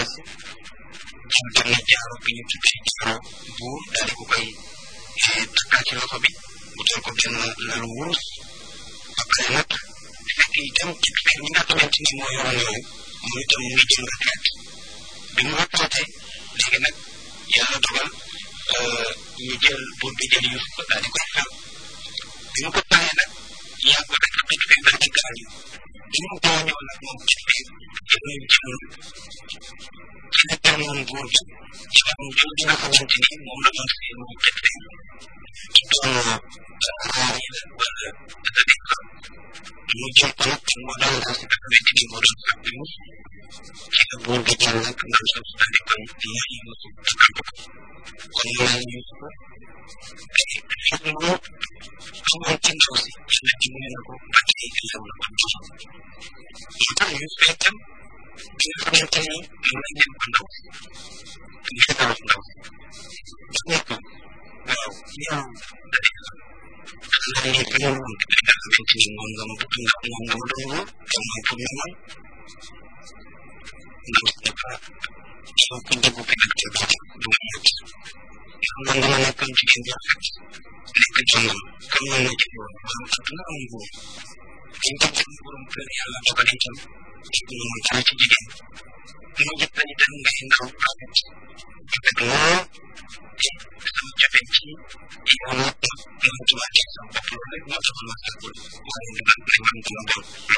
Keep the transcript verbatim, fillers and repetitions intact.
jël benn jaaro bi ñu tuddee jaaro buur daal di ko koy takkal ci loxo bi mu jël ko benn lalu wurus ba pare nag fekk itam ci biir ñi nga xamante ni moo yoroon yooyu mu itam muy jël retraite bi mu retraité léegi nag yàlla dogal ñu jël buur bi jël Yuusufa daal di koy fal bi mu ko paree nag yàgg rek xëy fi daal di gaañu bi mu gaañoo nag moom ci biir jëloon jëloon ci la termoon buur bi ci wàllum jël bi nga xamante ni moom la doon seen mu jël ci doon raar yi la wala da di xam mu jël ko nag moo doon daal si nga xamante ni moo doon sàkk mu ci la buur bi jël nag ndaw sa daal di koy may Yuusuf takkal ko kon mu mel Yuusuf ay xel mu amoon ci ndaw si yàlla dimbali na ko ba tey lew na ko jox moo tax Yuusuf itam bi nga xamante ni moom lañ leen ko ndaw si ngir dawal ndaw si ba nekk waaw yow da di xam lan lii fi mu woon li nga xamante ni moom nga ma bëgg nga moom nga ma doon woo te mooy pour ñu man ndaw si dafa yow ku déggu fi nag te baax du nga ñett yow man dama nekkoon jigéen bu rafet nekk jongam comme noonu la jëfe woon waaw adduna am nguur dañ dem sama borom kër yàlla dogal itam moom dara ci jigéen mu jëpp lañu dem ngay ndaw rafet rafet lool te sama jafe ci yow nag nag moom tubaab sama bopp loolu rek moo tax ma sàkkul waaye nag li man dama bon